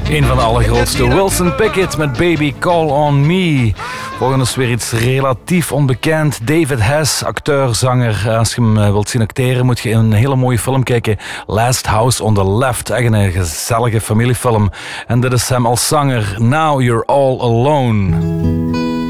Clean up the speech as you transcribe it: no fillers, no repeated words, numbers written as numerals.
Een van de allergrootste. Wilson Pickett met Baby Call on Me. Volgende is weer iets relatief onbekend. David Hess, acteur, zanger. Als je hem wilt zien acteren, moet je in een hele mooie film kijken. Last House on the Left. Echt een gezellige familiefilm. En dit is hem als zanger. Now You're All Alone.